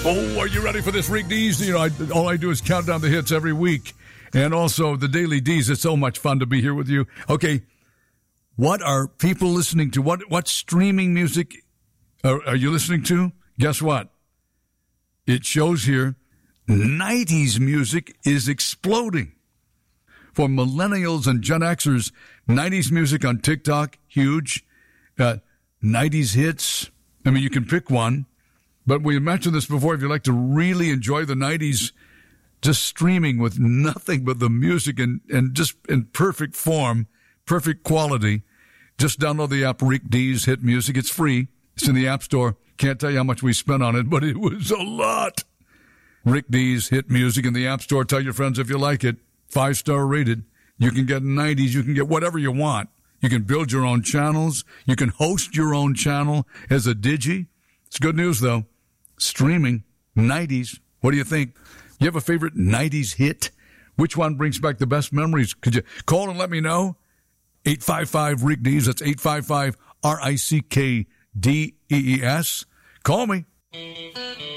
Oh, are you ready for this, Rick D's? You know, all I do is count down the hits every week. And also the Daily D's. It's so much fun to be here with you. Okay, what are people listening to? What streaming music are you listening to? Guess what? It shows here 90s music is exploding. For millennials and Gen Xers, 90s music on TikTok, huge. 90s hits. I mean, you can pick one. But we mentioned this before. If you like to really enjoy the 90s, just streaming with nothing but the music and just in perfect form, perfect quality, just download the app Rick D's Hit Music. It's free. It's in the App Store. Can't tell you how much we spent on it, but it was a lot. Rick D's Hit Music in the App Store. Tell your friends if you like it. 5-star rated. You can get 90s. You can get whatever you want. You can build your own channels. You can host your own channel as a digi. It's good news, though. Streaming, 90s. What do you think? You have a favorite 90s hit? Which one brings back the best memories? Could you call and let me know? 855-RICK-DEES. That's 855-RICKDEES. Call me.